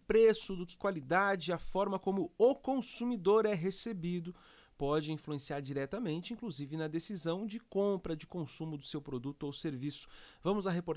preço, do que qualidade, a forma como o consumidor é recebido pode influenciar diretamente, inclusive na decisão de compra, de consumo do seu produto ou serviço. Vamos à reportagem